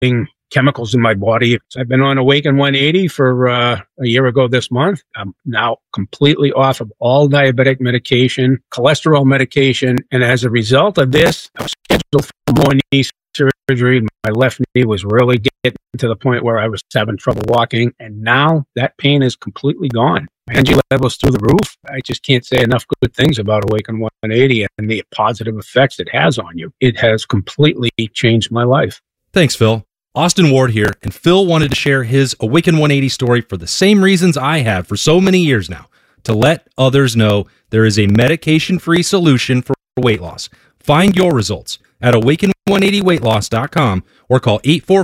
chemicals in my body. I've been on Awaken 180 for a year ago this month. I'm now completely off of all diabetic medication, cholesterol medication, and as a result of this, I was scheduled for more knee surgery. My left knee was really getting to the point where I was having trouble walking, and now that pain is completely gone. My energy level's through the roof. I just can't say enough good things about Awaken 180 and the positive effects it has on you. It has completely changed my life. Thanks, Phil. Austin Ward here, and Phil wanted to share his Awaken 180 story for the same reasons I have for so many years now, to let others know there is a medication-free solution for weight loss. Find your results at awaken180weightloss.com or call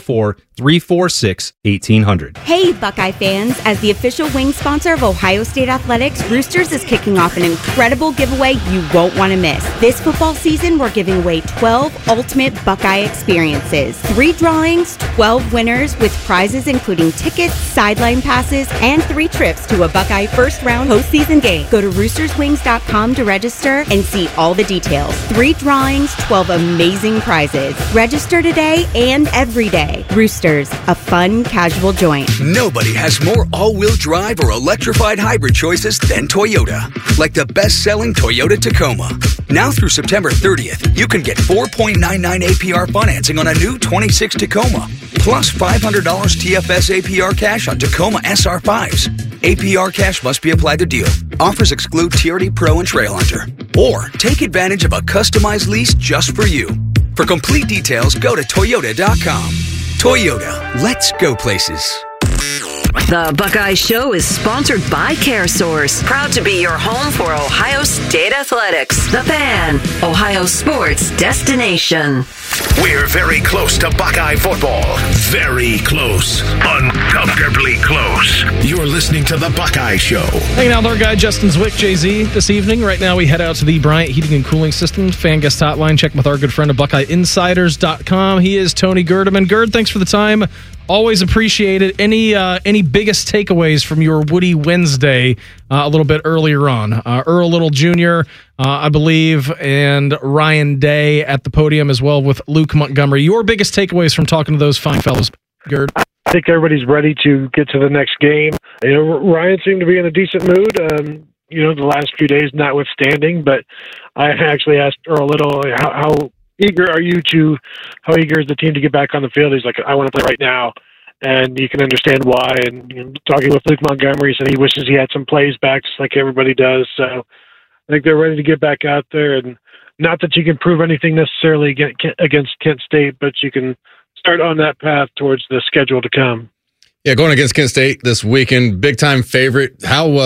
844-346-1800. Hey, Buckeye fans. As the official wing sponsor of Ohio State Athletics, Roosters is kicking off an incredible giveaway you won't want to miss. This football season, we're giving away 12 ultimate Buckeye experiences. 3 drawings, 12 winners with prizes including tickets, sideline passes, and 3 trips to a Buckeye first-round postseason game. Go to roosterswings.com to register and see all the details. 3 drawings, 12 amazing prizes. Register today and every day. Roosters, a fun, casual joint. Nobody has more all-wheel drive or electrified hybrid choices than Toyota. Like the best-selling Toyota Tacoma. Now through September 30th, you can get 4.99 APR financing on a new 26 Tacoma, plus $500 TFS APR cash on Tacoma SR5s. APR cash must be applied to deal. Offers exclude TRD Pro and Trail Hunter. Or take advantage of a customized lease just for you. For complete details, go to Toyota.com. Toyota, let's go places. The Buckeye Show is sponsored by CareSource, proud to be your home for Ohio State Athletics. The Fan, Ohio sports destination. We're very close to Buckeye football. Very close. Uncomfortably close. You're listening to The Buckeye Show. Hanging out with our guy, Justin Zwick, JZ, this evening. Right now, we head out to the Bryant Heating and Cooling Systems fan guest hotline. Check with our good friend at BuckeyeInsiders.com. He is Tony Gerdeman. Gerd, thanks for the time. Always appreciate it. Any biggest takeaways from your Woody Wednesday a little bit earlier on? Earl Little Jr., I believe, and Ryan Day at the podium as well with Luke Montgomery. Your biggest takeaways from talking to those fine fellows, Gerd? I think everybody's ready to get to the next game. Ryan seemed to be in a decent mood, the last few days notwithstanding, but I actually asked Earl Little, how eager is the team to get back on the field? He's like, I want to play right now. And you can understand why. And talking with Luke Montgomery, he said he wishes he had some plays back just like everybody does. So I think they're ready to get back out there. And not that you can prove anything necessarily against Kent State, but you can start on that path towards the schedule to come. Yeah, going against Kent State this weekend, big-time favorite.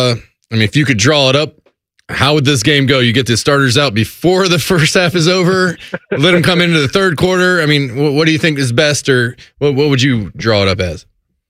If you could draw it up, how would this game go? You get the starters out before the first half is over, let them come into the third quarter. What do you think is best, or what would you draw it up as?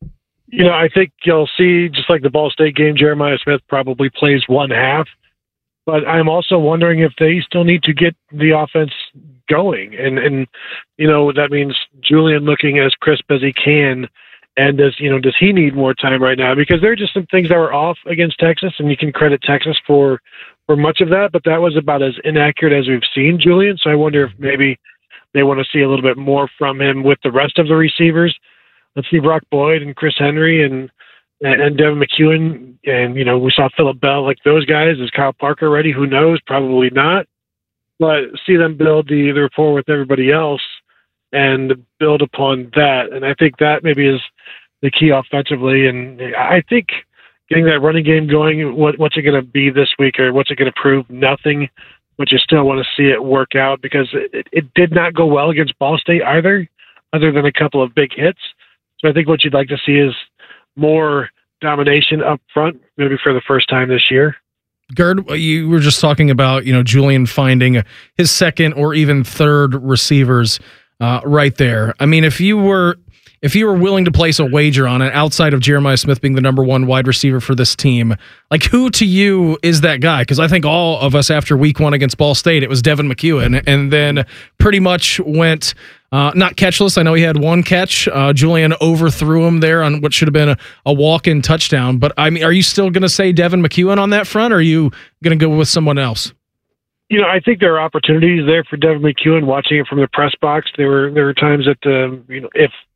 I think you'll see, just like the Ball State game, Jeremiah Smith probably plays one half, but I'm also wondering if they still need to get the offense going. And that means Julian looking as crisp as he can. And does he need more time right now? Because there are just some things that were off against Texas, and you can credit Texas for much of that, but that was about as inaccurate as we've seen Julian. So I wonder if maybe they want to see a little bit more from him with the rest of the receivers. Let's see Brock Boyd and Chris Henry and Devin McEwen. And, we saw Phillip Bell, like those guys. Is Kyle Parker ready? Who knows? Probably not. But see them build the rapport with everybody else and build upon that. And I think that maybe is the key offensively. And I think getting that running game going, what's it going to be this week, or what's it going to prove? Nothing, but you still want to see it work out, because it did not go well against Ball State either, other than a couple of big hits. So I think what you'd like to see is more domination up front, maybe for the first time this year. Gerd, you were just talking about, Julian finding his second or even third receivers right there. If you were willing to place a wager on it, outside of Jeremiah Smith being the number one wide receiver for this team, who to you is that guy? Because I think all of us after week 1 against Ball State, it was Devin McEwen, and then pretty much went not catchless. I know he had one catch. Julian overthrew him there on what should have been a walk-in touchdown. But are you still going to say Devin McEwen on that front, or are you going to go with someone else? I think there are opportunities there for Devin McEwen. Watching it from the press box, there were times that if